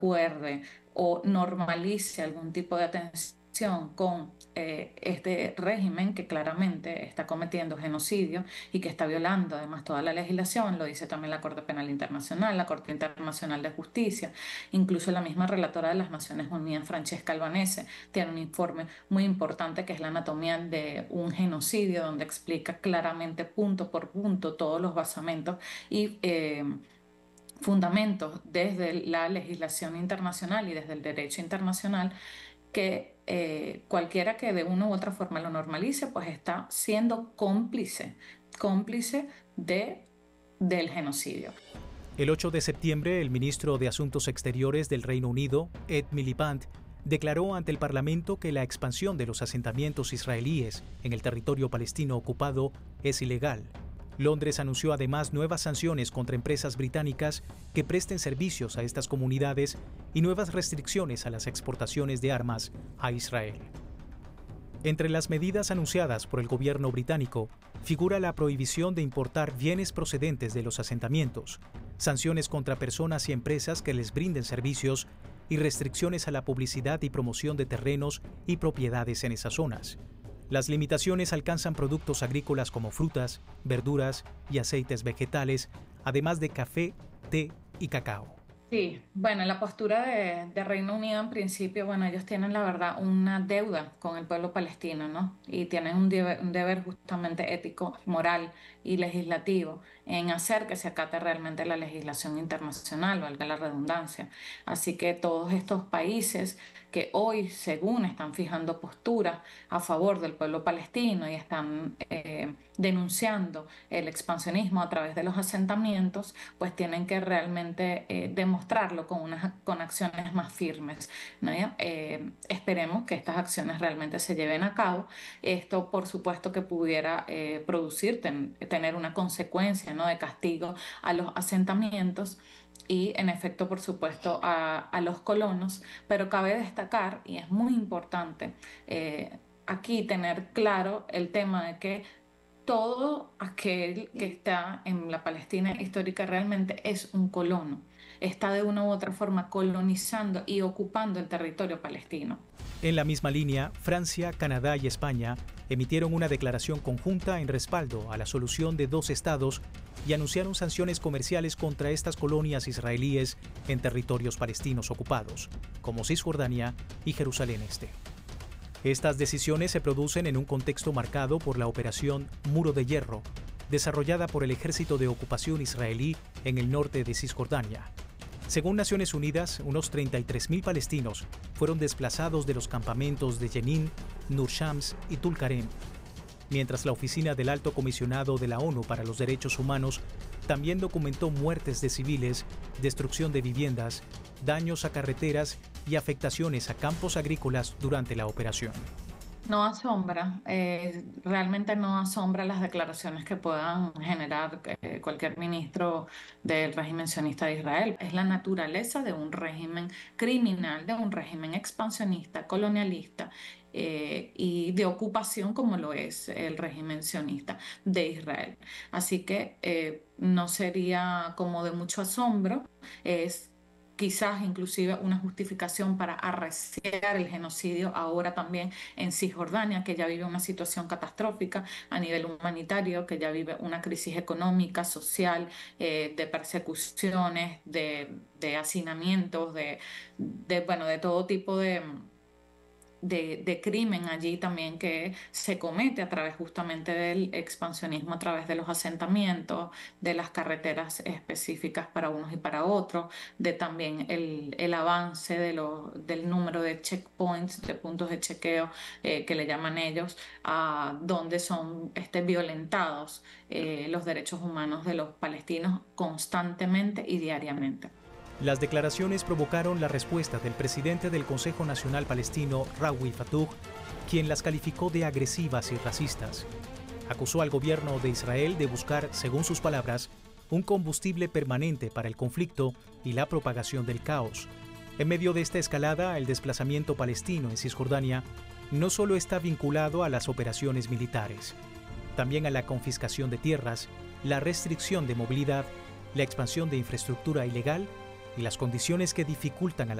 acuerde o normalice algún tipo de atención con este régimen que claramente está cometiendo genocidio y que está violando además toda la legislación, lo dice también la Corte Penal Internacional, la Corte Internacional de Justicia, incluso la misma relatora de las Naciones Unidas, Francesca Albanese, tiene un informe muy importante que es la anatomía de un genocidio, donde explica claramente punto por punto todos los basamentos y fundamentos desde la legislación internacional y desde el derecho internacional que cualquiera que de una u otra forma lo normalice, pues está siendo cómplice del genocidio. El 8 de septiembre, el ministro de Asuntos Exteriores del Reino Unido, Ed Miliband, declaró ante el Parlamento que la expansión de los asentamientos israelíes en el territorio palestino ocupado es ilegal. Londres anunció además nuevas sanciones contra empresas británicas que presten servicios a estas comunidades y nuevas restricciones a las exportaciones de armas a Israel. Entre las medidas anunciadas por el gobierno británico figura la prohibición de importar bienes procedentes de los asentamientos, sanciones contra personas y empresas que les brinden servicios y restricciones a la publicidad y promoción de terrenos y propiedades en esas zonas. Las limitaciones alcanzan productos agrícolas como frutas, verduras y aceites vegetales, además de café, té y cacao. Sí, bueno, la postura de Reino Unido en principio, bueno, ellos tienen la verdad una deuda con el pueblo palestino, ¿no? Y tienen un deber justamente ético, moral y legislativo en hacer que se acate realmente la legislación internacional, valga la redundancia. Así que todos estos países que hoy, según están fijando posturas a favor del pueblo palestino y están denunciando el expansionismo a través de los asentamientos, pues tienen que realmente demostrarlo con acciones más firmes, ¿no? Esperemos que estas acciones realmente se lleven a cabo. Esto, por supuesto, que pudiera tener una consecuencia, ¿no?, de castigo a los asentamientos y en efecto, por supuesto, a los colonos, pero cabe destacar, y es muy importante aquí tener claro el tema de que todo aquel que está en la Palestina histórica realmente es un colono, está de una u otra forma colonizando y ocupando el territorio palestino. En la misma línea, Francia, Canadá y España emitieron una declaración conjunta en respaldo a la solución de dos estados y anunciaron sanciones comerciales contra estas colonias israelíes en territorios palestinos ocupados, como Cisjordania y Jerusalén Este. Estas decisiones se producen en un contexto marcado por la operación Muro de Hierro, desarrollada por el Ejército de Ocupación israelí en el norte de Cisjordania. Según Naciones Unidas, unos 33.000 palestinos fueron desplazados de los campamentos de Jenin, Nur Shams y Tulkarem, mientras la Oficina del Alto Comisionado de la ONU para los Derechos Humanos también documentó muertes de civiles, destrucción de viviendas, daños a carreteras y afectaciones a campos agrícolas durante la operación. No asombra, realmente no asombra las declaraciones que puedan generar cualquier ministro del régimen sionista de Israel. Es la naturaleza de un régimen criminal, de un régimen expansionista, colonialista y de ocupación como lo es el régimen sionista de Israel. Así que no sería como de mucho asombro, es quizás inclusive una justificación para arreciar el genocidio ahora también en Cisjordania, que ya vive una situación catastrófica a nivel humanitario, que ya vive una crisis económica, social, de persecuciones, de hacinamientos, bueno, de todo tipo de crimen allí también que se comete a través justamente del expansionismo, a través de los asentamientos, de las carreteras específicas para unos y para otros, de también el avance del número de checkpoints, de puntos de chequeo que le llaman ellos, a donde son violentados los derechos humanos de los palestinos constantemente y diariamente. Las declaraciones provocaron la respuesta del presidente del Consejo Nacional Palestino, Rawi Fattouh, quien las calificó de agresivas y racistas. Acusó al gobierno de Israel de buscar, según sus palabras, un combustible permanente para el conflicto y la propagación del caos. En medio de esta escalada, el desplazamiento palestino en Cisjordania no solo está vinculado a las operaciones militares, también a la confiscación de tierras, la restricción de movilidad, la expansión de infraestructura ilegal y las condiciones que dificultan a